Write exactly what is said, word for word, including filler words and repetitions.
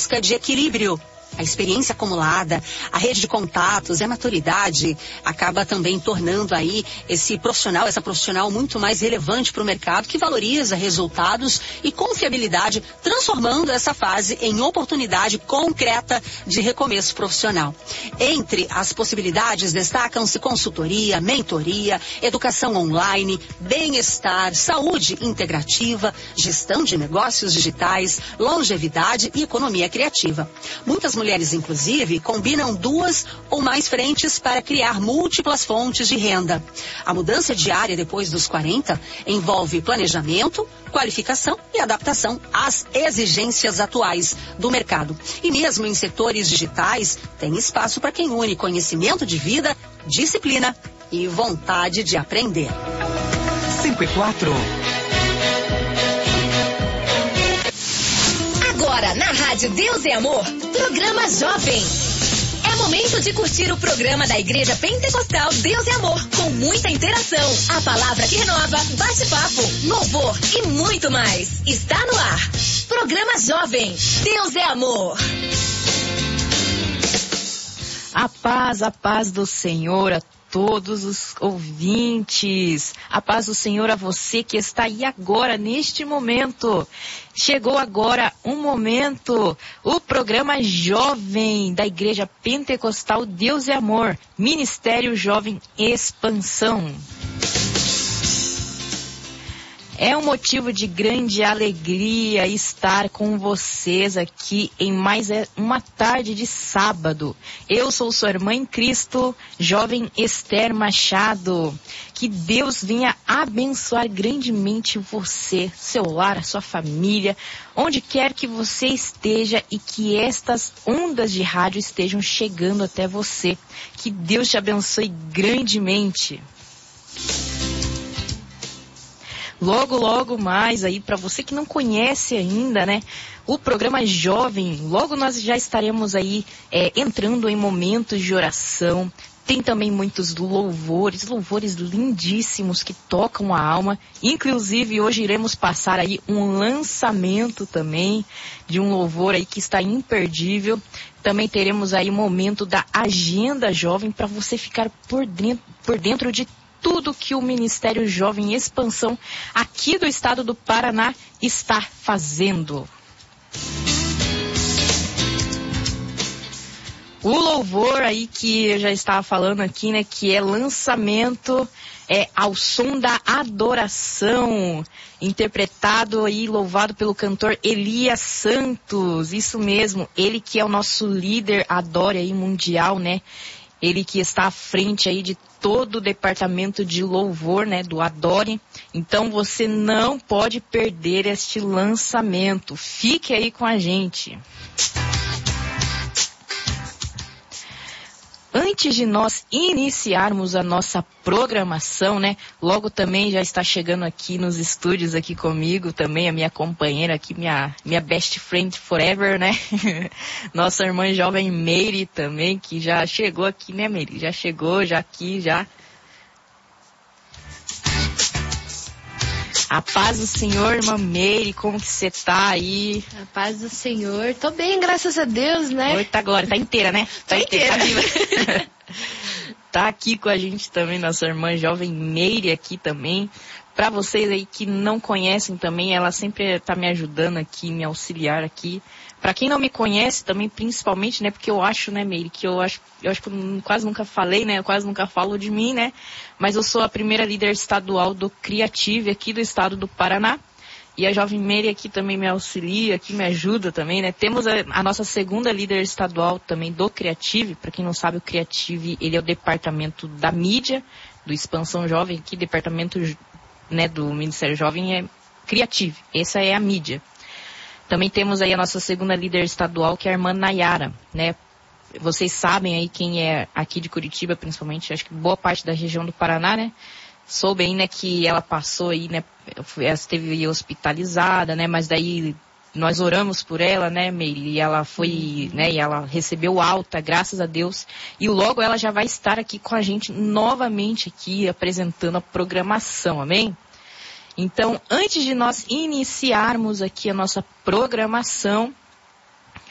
busca de equilíbrio. A experiência acumulada, a rede de contatos e a maturidade acaba também tornando aí esse profissional, essa profissional muito mais relevante para o mercado, que valoriza resultados e confiabilidade, transformando essa fase em oportunidade concreta de recomeço profissional. Entre as possibilidades destacam-se consultoria, mentoria, educação online, bem-estar, saúde integrativa, gestão de negócios digitais, longevidade e economia criativa. Muitas mulheres, inclusive, combinam duas ou mais frentes para criar múltiplas fontes de renda. A mudança diária depois dos quarenta envolve planejamento, qualificação e adaptação às exigências atuais do mercado. E mesmo em setores digitais, tem espaço para quem une conhecimento de vida, disciplina e vontade de aprender. cinco e quatro. Agora, na Rádio Deus é Amor, programa Jovem. É momento de curtir o programa da Igreja Pentecostal Deus é Amor, com muita interação, a palavra que renova, bate-papo, louvor e muito mais. Está no ar. Programa Jovem. Deus é Amor. A paz, a paz do Senhor a todos os ouvintes. A paz do Senhor a você que está aí agora, neste momento. Chegou agora um momento, o programa Jovem da Igreja Pentecostal Deus é Amor, Ministério Jovem Expansão. É um motivo de grande alegria estar com vocês aqui em mais uma tarde de sábado. Eu sou sua irmã em Cristo, jovem Esther Machado. Que Deus venha abençoar grandemente você, seu lar, sua família, onde quer que você esteja e que estas ondas de rádio estejam chegando até você. Que Deus te abençoe grandemente. Logo, logo mais aí, para você que não conhece ainda, né, o programa Jovem, logo nós já estaremos aí é, entrando em momentos de oração. Tem também muitos louvores, louvores lindíssimos que tocam a alma. Inclusive, hoje iremos passar aí um lançamento também de um louvor aí que está imperdível. Também teremos aí o momento da Agenda Jovem para você ficar por dentro, por dentro de tudo que o Ministério Jovem Expansão aqui do estado do Paraná está fazendo. O louvor aí que eu já estava falando aqui, né, que é lançamento é ao som da adoração, interpretado e louvado pelo cantor Elias Santos. Isso mesmo, ele que é o nosso líder Adore aí mundial, né? Ele que está à frente aí de todo o departamento de louvor, né, do Adore. Então você não pode perder este lançamento. Fique aí com a gente. Antes de nós iniciarmos a nossa programação, né? Logo também já está chegando aqui nos estúdios aqui comigo também a minha companheira aqui, minha, minha best friend forever, né? Nossa irmã jovem Meire também, que já chegou aqui, né, Meire? Já chegou, já aqui, já. A paz do Senhor, irmã Meire, como que você tá aí? A paz do Senhor, tô bem, graças a Deus, né? Oi, tá glória, tá inteira, né? Tá Tô inteira. inteira. Tá, tá aqui com a gente também, nossa irmã jovem Meire aqui também. Pra vocês aí que não conhecem também, ela sempre tá me ajudando aqui, me auxiliar aqui. Pra quem não me conhece também, principalmente, né, porque eu acho, né, Meire, que eu acho, eu acho que eu quase nunca falei, né, eu quase nunca falo de mim, né, mas eu sou a primeira líder estadual do Criative aqui do estado do Paraná, e a jovem Meire aqui também me auxilia, aqui me ajuda também, né, temos a, a nossa segunda líder estadual também do Criative. Pra quem não sabe, o Criative, ele é o departamento da mídia, do Expansão Jovem aqui, departamento, né, do Ministério Jovem é Criative, essa é a mídia. Também temos aí a nossa segunda líder estadual, que é a irmã Nayara, né? Vocês sabem aí quem é aqui de Curitiba, principalmente, acho que boa parte da região do Paraná, né? Soube aí, né, que ela passou aí, né? Ela esteve hospitalizada, né? Mas daí nós oramos por ela, né, Meire? E ela foi, né? E ela recebeu alta, graças a Deus. E logo ela já vai estar aqui com a gente novamente aqui, apresentando a programação, amém? Então, antes de nós iniciarmos aqui a nossa programação,